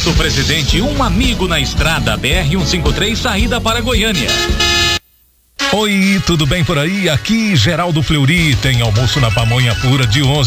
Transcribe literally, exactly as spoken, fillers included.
Posto Presidente, um amigo na estrada, B R cento e cinquenta e três, saída para Goiânia. Oi, tudo bem por aí? Aqui Geraldo Fleury, tem almoço na Pamonha Pura de onze